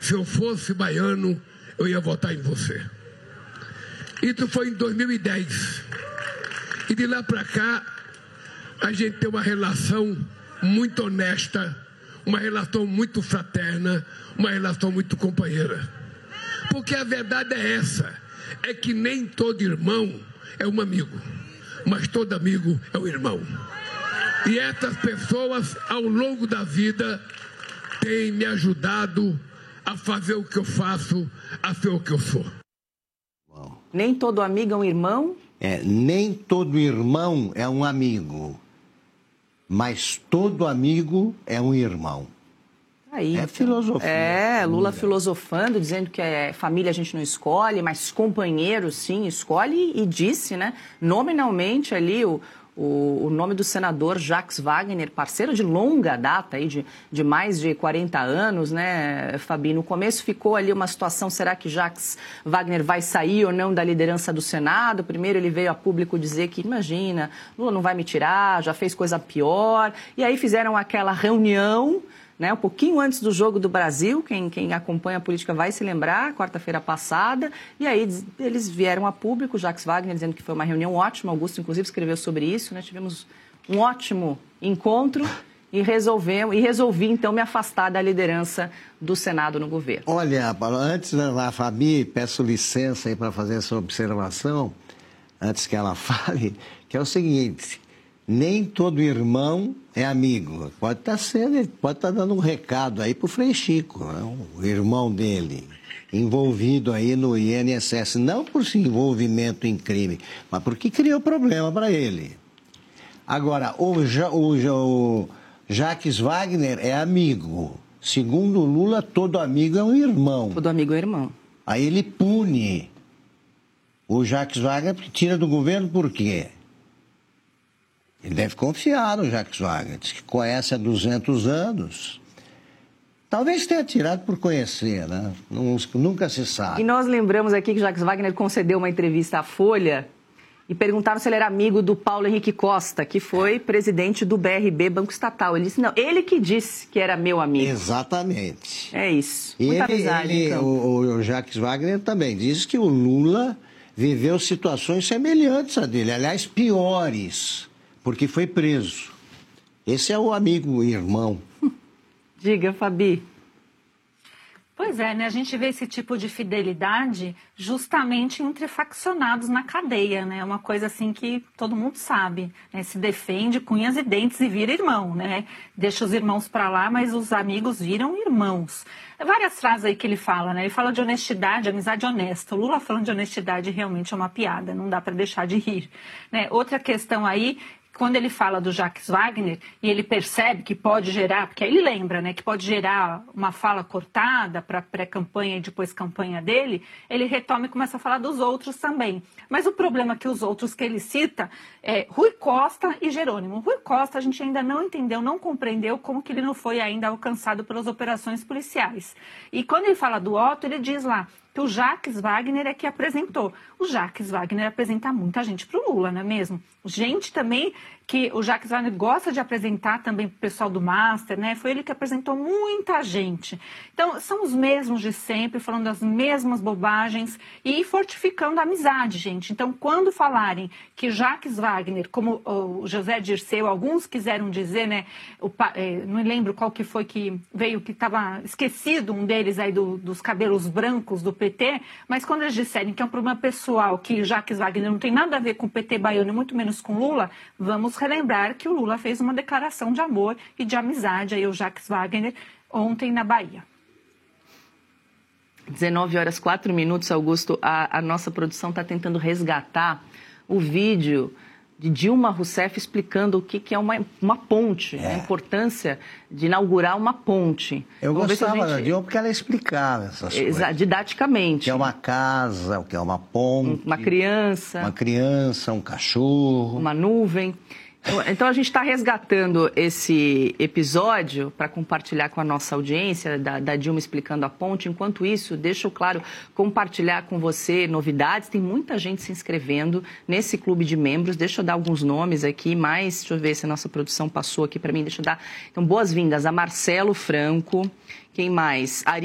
se eu fosse baiano, eu ia votar em você. Isso foi em 2010. E de lá para cá, a gente tem uma relação muito honesta, uma relação muito fraterna, uma relação muito companheira. Porque a verdade é essa, é que nem todo irmão é um amigo, mas todo amigo é um irmão. E essas pessoas, ao longo da vida, têm me ajudado a fazer o que eu faço, a ser o que eu sou. Nem todo amigo é um irmão? Nem todo irmão é um amigo, mas todo amigo é um irmão. Aí, é filosofia. Lula filosofando, dizendo que família a gente não escolhe, mas companheiro sim escolhe, e disse, né, nominalmente ali o nome do senador Jacques Wagner, parceiro de longa data, aí, de mais de 40 anos, né, Fabi? No começo ficou ali uma situação, será que Jacques Wagner vai sair ou não da liderança do Senado? Primeiro ele veio a público dizer que, imagina, Lula não vai me tirar, já fez coisa pior. E aí fizeram aquela reunião, né, um pouquinho antes do Jogo do Brasil, quem acompanha a política vai se lembrar, quarta-feira passada, e aí eles vieram a público, Jacques Wagner dizendo que foi uma reunião ótima, Augusto inclusive escreveu sobre isso, né, tivemos um ótimo encontro e resolvi então me afastar da liderança do Senado no governo. Olha, antes da Fabi, peço licença aí para fazer essa observação, antes que ela fale, que é o seguinte: nem todo irmão é amigo. Pode estar dando um recado aí pro Frei Chico, né? O irmão dele, envolvido aí no INSS, não por seu envolvimento em crime, mas porque criou problema para ele. Agora, o Jacques Wagner é amigo. Segundo o Lula, todo amigo é um irmão. Todo amigo é irmão. Aí ele pune o Jacques Wagner, tira do governo por quê? Ele deve confiar no Jacques Wagner, diz que conhece há 200 anos. Talvez tenha tirado por conhecer, né? Nunca se sabe. E nós lembramos aqui que Jacques Wagner concedeu uma entrevista à Folha e perguntaram se ele era amigo do Paulo Henrique Costa, que foi presidente do BRB, Banco Estatal. Ele disse, não, ele que disse que era meu amigo. Exatamente. É isso. E muita amizade, então. O Jacques Wagner também diz que o Lula viveu situações semelhantes a dele, aliás, piores, porque foi preso. Esse é o amigo, o irmão. Diga, Fabi. Pois é, né? A gente vê esse tipo de fidelidade justamente entre faccionados na cadeia, né? Uma coisa assim que todo mundo sabe, né? Se defende com unhas e dentes e vira irmão, né? Deixa os irmãos para lá, mas os amigos viram irmãos. Várias frases aí que ele fala, né? Ele fala de honestidade, amizade honesta. O Lula falando de honestidade realmente é uma piada, não dá para deixar de rir, né? Outra questão aí, quando ele fala do Jacques Wagner e ele percebe que pode gerar, porque aí ele lembra, né, que pode gerar uma fala cortada para pré-campanha e depois campanha dele, ele retoma e começa a falar dos outros também. Mas o problema é que os outros que ele cita é Rui Costa e Jerônimo. Rui Costa a gente ainda não entendeu, não compreendeu como que ele não foi ainda alcançado pelas operações policiais. E quando ele fala do Otto, ele diz lá que o Jacques Wagner é que apresentou. O Jacques Wagner apresenta muita gente para o Lula, não é mesmo? Gente também que o Jacques Wagner gosta de apresentar também para o pessoal do Master, né? Foi ele que apresentou muita gente. Então, são os mesmos de sempre, falando as mesmas bobagens e fortificando a amizade, gente. Então, quando falarem que Jacques Wagner, como o José Dirceu, alguns quiseram dizer, né? Não lembro qual que foi que veio, que estava esquecido um deles aí dos cabelos brancos do PT, mas quando eles disserem que é um problema pessoal, que Jacques Wagner não tem nada a ver com o PT baiano, muito menos com Lula, vamos relembrar que o Lula fez uma declaração de amor e de amizade aí ao Jacques Wagner ontem na Bahia. 19h04, Augusto. A nossa produção está tentando resgatar o vídeo de Dilma Rousseff explicando o que é uma ponte, a importância de inaugurar uma ponte. Eu gostava da Dilma porque ela explicava essas coisas. Didaticamente. O que é uma casa, o que é uma ponte. Uma criança. Uma criança, um cachorro. Uma nuvem. Então, a gente está resgatando esse episódio para compartilhar com a nossa audiência, da Dilma explicando a ponte. Enquanto isso, deixa eu, claro, compartilhar com você novidades. Tem muita gente se inscrevendo nesse clube de membros. Deixa eu dar alguns nomes aqui, mas deixa eu ver se a nossa produção passou aqui para mim. Deixa eu dar. Então, boas-vindas a Marcelo Franco. Quem mais?